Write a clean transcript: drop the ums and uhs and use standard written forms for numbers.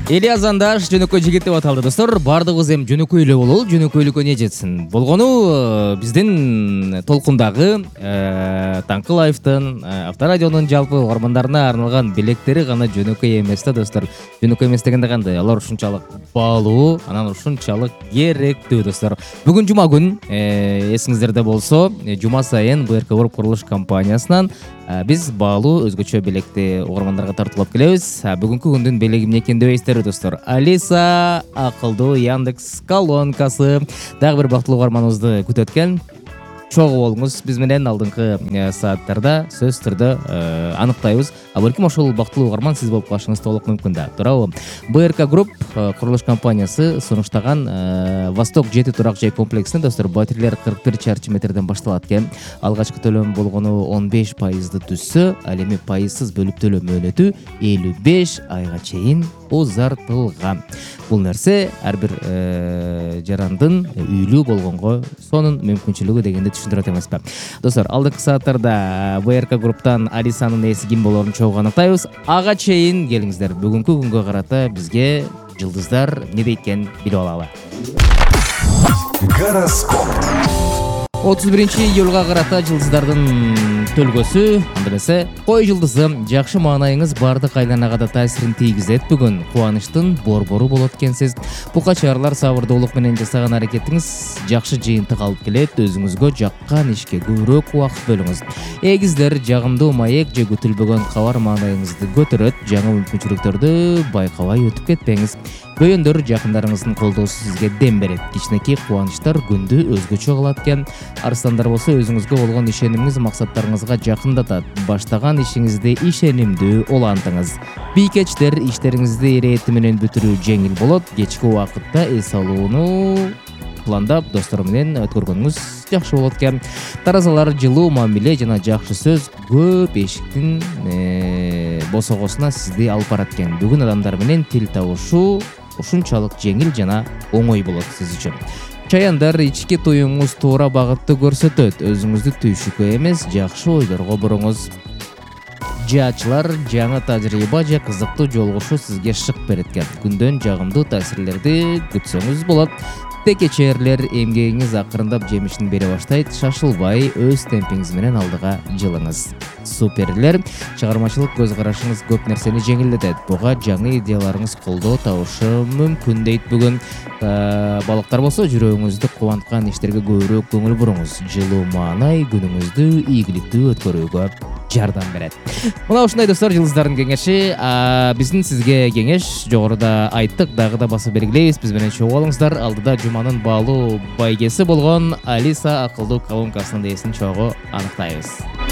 Ильяс Андаш жөнөкөй жигит деп аталды достор. Бардыгыбыз эми жөнөкөй эле бололу, жөнөкөйлүккө не жетсин. Болгону биздин толкундагы Таңкылаевдин Авторадионун жалпы угармандарына арналган белектери гана жөнөкөй эмес да достор. Жөнөкөй эмес дегенде кандай? Алар ушунчалык баалуу, анан ушунчалык керектүү достор. Бүгүн жума күн, эсиңиздерде болсо, жума сайын БРК Груп курулуш компаниясынан биз баалуу өзгөчө белекти угармандарга тартуулап келебиз. Бүгүнкү күндүн белеги эмне экенин дебейсиздерби достор? Алиса акылдуу Яндекс колонкасы. Дагы бир бактылуу угарманыбызды күтөт экен. Чогуу болуңуз, биз менен алдыңкы сааттарда сөзсүз түрдө аныктайбыз. Балким ошол бактылуу угарман сиз болуп калышыңыз толук мүмкүн да. Туурабы? БРК Груп курулуш компаниясы сунуштаган Восток 7 турак жай комплексинде достор батирлер 41 чарчы метрден башталат экен. Алгачкы төлөм болгону 15% түзсө, ал эми пайызсыз бөлүп төлөө мөөнөтү 55 айга чейин узартылган. Бул нерсе ар бир жарандын үйлүү болгонго сонун мүмкүнчүлүгү дегенди түшүндүрөт эмеспи? Достор, алдыңкы сааттарда БРК Групптан Алисанын ээси ким болорун чогуу аныктайбыз. Ага чейин келиңиздер. Бүгүнкү күнгө карата бизге жылдыздар эмне дейт экенин билип алалы. Гороскоп. 31-июлга карата жылдыздардын төлгөсү, анда эмесе кой жылдызы. Жакшы маанайыңыз бардык айланага да таасирин тийгизет. Бүгүн кубанычтын борбору болот экенсиз. Бука чаралар сабырдуулук менен жасаган аракетиңиз жакшы жыйынтык алып келет. Өзүңүзгө жаккан ишке көбүрөөк убакыт бөлүңүз. Эгиздер, жагымдуу маек же күтүлбөгөн кабар маанайыңызды көтөрөт. Жаңы мүмкүнчүлүктөрдү байкабай өтүп кетпеңиз. Көйөндөр, жакындарыңыздын колдоосу сизге дем берет. Кичинекей кубанычтар күндү өзгөчө кылат экен. Арстандар болсо өзүңүзгө болгон ишенимиңиз максаттарыңызга жакындатат. Баштаган ишиңизди ишенимдүү улантыңыз. Бийкечтер, иштериңизди ирэти менен бүтүрүү жеңил болот. Кечки убакытта эс алууну пландап достор менен өткөргөнүңүз жакшы болот экен. Таразалар, жылуу мамиле жана жакшы сөз көп эшиктин босогосуна сизди алып барат экен. Бүгүн адамдар менен тил табышуу ушунчалык жеңил жана оңой болот сиз үчүн. Чаяндар, ички туюңуз туура багытты көрсөтөт. Өзүңүздү түйшүккө эмес, жакшы ойлорго буруңуз. Жаачылар, жаңы тажрыйба же кызыктуу жолугушуу сизге шык берет экен. Күндөн жагымдуу таасирлерди күтсөңүз болот. Текечерлер, эмгегиңиз акырындап жемишин бере баштайт. Шашылбай, өз темпиңиз менен алдыга жылыңыз. Суперлер, чыгармачылык көз карашыңыз көп нерсени жеңилдетет. Буга жаңы идеяларыңыз колдоо табышы мүмкүн дейт бүгүн. Балыктар болсо, жүрөгүңүздү кубанткан иштерге көбүрөөк көңүл буруңуз. Жылуу маанай күнүңүздү ийгиликтүү өткөрүүгө жардам берет. Мына ушундай достор, жылдыздардын кеңеши. Биздин сизге кеңеш жогоруда айттык, дагы да басып белгилейбиз. Биз менен чогуу болуңуздар. Алдыда жуманын баалуу байгеси болгон Алиса акылдуу колонкасынын ээсин чогуу аныктайбыз.